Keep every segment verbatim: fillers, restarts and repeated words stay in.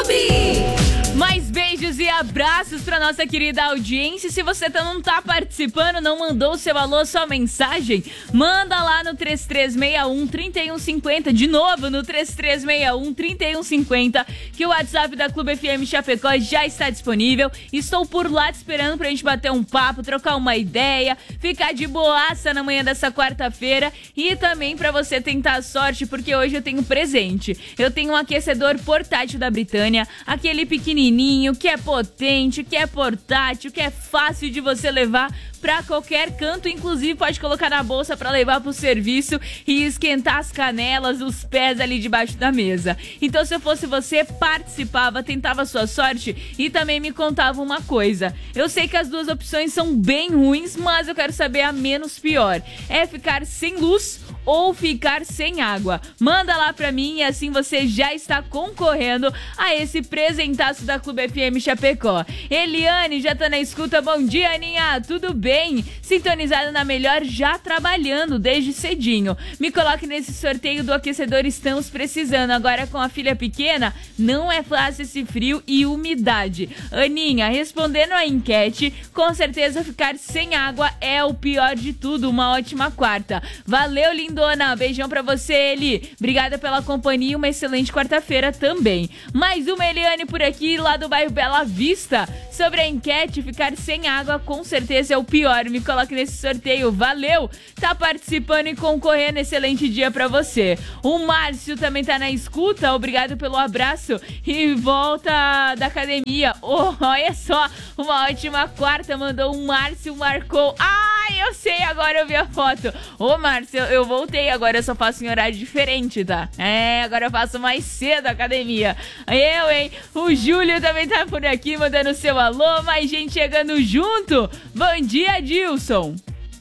Clube. Mais beijos e abraços pra nossa querida audiência. Se você não tá participando, não mandou o seu alô, sua mensagem, manda lá no três três seis um, três um cinco zero. De novo, no três três seis um, três um cinco zero, que o WhatsApp da Clube F M Chapecó já está disponível. Estou por lá te esperando pra gente bater um papo, trocar uma ideia, ficar de boaça na manhã dessa quarta-feira e também pra você tentar a sorte, porque hoje eu tenho presente. Eu tenho um aquecedor portátil da Britânia, aquele pequenininho que é potente, que é portátil, que é fácil de você levar pra qualquer canto, inclusive pode colocar na bolsa pra levar pro serviço e esquentar as canelas, os pés ali debaixo da mesa. Então, se eu fosse você, participava, tentava a sua sorte e também me contava uma coisa. Eu sei que as duas opções são bem ruins, mas eu quero saber a menos pior. É ficar sem luz ou ficar sem água? Manda lá pra mim e assim você já está concorrendo a esse presentaço da Clube F M Chapecó. Eliane já tá na escuta. Bom dia, Aninha, tudo bem? Sintonizada na melhor, já trabalhando desde cedinho. Me coloque nesse sorteio do aquecedor, estamos precisando. Agora com a filha pequena, não é fácil esse frio e umidade. Aninha, respondendo a enquete, com certeza ficar sem água é o pior de tudo. Uma ótima quarta. Valeu, lindona. Beijão pra você, Eli. Obrigada pela companhia, uma excelente quarta-feira também. Mais uma Eliane por aqui, lá do bairro Bela Vista. Sobre a enquete, ficar sem água com certeza é o pior. Me coloque nesse sorteio, valeu! Tá participando e concorrendo, excelente dia pra você. O Márcio também tá na escuta, obrigado pelo abraço e volta da academia. Oh, olha só, uma ótima quarta, mandou o Márcio, marcou. Ah, eu sei, agora eu vi a foto. Ô, Márcio, eu, eu voltei, agora eu só faço em horário diferente, tá? É, agora eu faço mais cedo a academia. Eu, hein? O Júlio também tá por aqui, mandando seu alô, mais gente chegando junto. Bom dia, Dilson.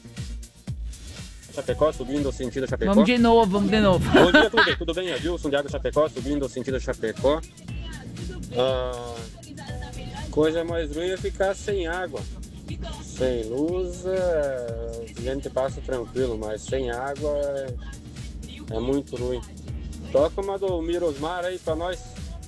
Chapecó, subindo sentido Chapecó. Vamos de novo, vamos de novo. Bom dia, tudo bem? Tudo bem? Adilson de Água Chapecó, subindo sentido Chapecó. Ah, coisa mais ruim é ficar sem água. Sem luz, é, a gente passa tranquilo, mas sem água é, é muito ruim. Toca uma do Mirosmar aí pra nós.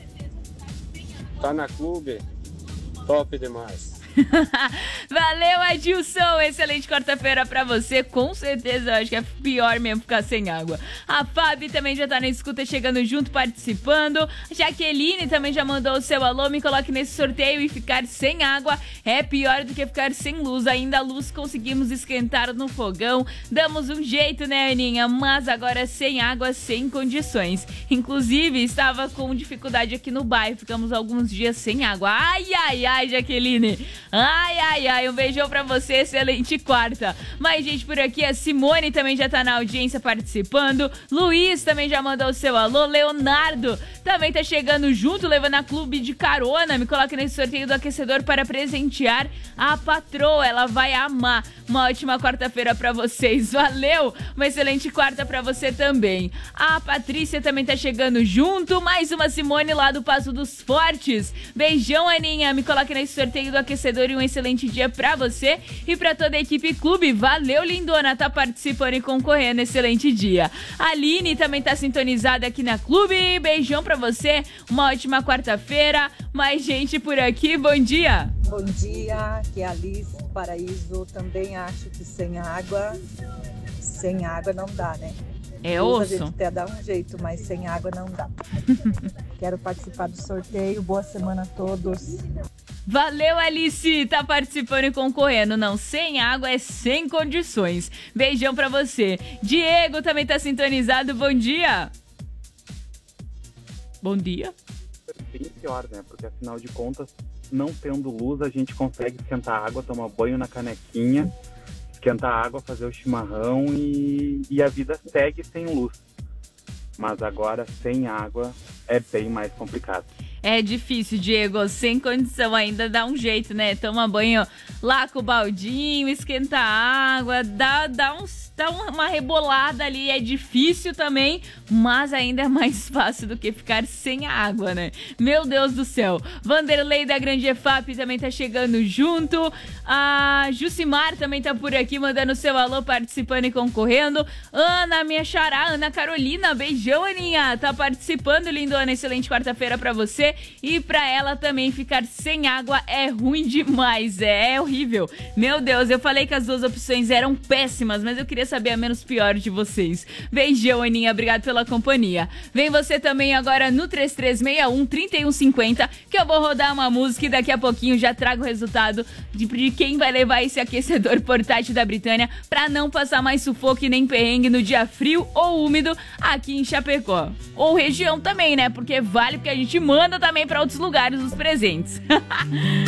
Tá na clube, top demais. Valeu, Adilson, excelente quarta-feira pra você. Com certeza, eu acho que é pior mesmo ficar sem água. A Fábio também já tá na escuta, chegando junto, participando. Jaqueline também já mandou o seu alô. Me coloque nesse sorteio e ficar sem água é pior do que ficar sem luz. Ainda a luz conseguimos esquentar no fogão, damos um jeito, né, Aninha? Mas agora sem água, sem condições. Inclusive, estava com dificuldade aqui no bairro, ficamos alguns dias sem água. Ai, ai, ai, Jaqueline. Ai, ai, ai, um beijão pra você, excelente quarta. Mais gente por aqui, a Simone também já tá na audiência participando. Luiz também já mandou o seu alô. Leonardo também tá chegando junto, levando a clube de carona. Me coloque nesse sorteio do aquecedor para presentear a patroa, ela vai amar. Uma ótima quarta-feira pra vocês, valeu! Uma excelente quarta pra você também. A Patrícia também tá chegando junto. Mais uma Simone lá do Passo dos Fortes. Beijão, Aninha, me coloque nesse sorteio do aquecedor e um excelente dia pra você e pra toda a equipe clube. Valeu, lindona, tá participando e concorrendo, excelente dia. A Aline também tá sintonizada aqui na clube. Beijão pra você, uma ótima quarta-feira. Mais gente por aqui, bom dia. Bom dia, aqui é a Alice do Paraíso. Também acho que sem água, sem água não dá, né? É osso. osso. A gente até dá um jeito, mas sem água não dá. Quero participar do sorteio. Boa semana a todos. Valeu, Alice, tá participando e concorrendo. Não, sem água é sem condições. Beijão pra você. Diego também tá sintonizado, bom dia. Bom dia. Bem pior, né? Porque afinal de contas, não tendo luz, a gente consegue esquentar água, tomar banho na canequinha, esquentar água, fazer o chimarrão e, e a vida segue sem luz. Mas agora, sem água, é bem mais complicado. É difícil, Diego, sem condição ainda dá um jeito, né? Toma banho lá com o baldinho, esquenta a água, dá, dá, uns, dá uma rebolada ali. É difícil também, mas ainda é mais fácil do que ficar sem a água, né? Meu Deus do céu. Vanderlei da Grande E F A P também tá chegando junto. A Jucimar também tá por aqui, mandando seu alô, participando e concorrendo. Ana, minha xará, Ana Carolina, beijão, Aninha. Tá participando, lindona, excelente quarta-feira pra você. e pra ela também ficar sem água é ruim demais, é, é horrível. Meu Deus, eu falei que as duas opções eram péssimas, mas eu queria saber a menos pior de vocês. Beijão, Aninha, obrigado pela companhia. Vem você também agora no três três seis um, três um cinco zero, que eu vou rodar uma música e daqui a pouquinho já trago o resultado de, de quem vai levar esse aquecedor portátil da Britânia pra não passar mais sufoco e nem perrengue no dia frio ou úmido aqui em Chapecó. Ou região também, né? Porque vale, porque a gente manda também pra outros lugares os presentes.